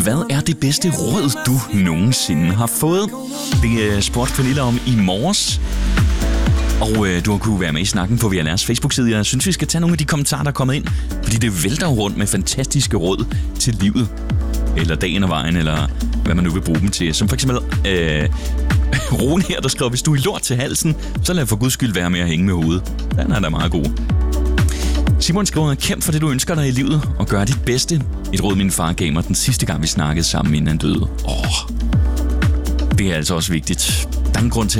Hvad er det bedste råd, du nogensinde har fået? Det spurgte Pernille om i morges. Og du har kunne være med i snakken på VLR's Facebook-side. Jeg synes, vi skal tage nogle af de kommentarer, der er kommet ind. Fordi det vælter rundt med fantastiske råd til livet. Eller dagen og vejen, eller hvad man nu vil bruge dem til. Som for eksempel Rune her, der skriver, hvis du er lort til halsen, så lad for guds skyld være med at hænge med hovedet. Den er da meget god. Simon skriver, kæmp for det, du ønsker dig i livet, og gør dit bedste. Et råd, min far gav mig den sidste gang, vi snakkede sammen, inden han døde. Det er altså også vigtigt. Der er en grund til,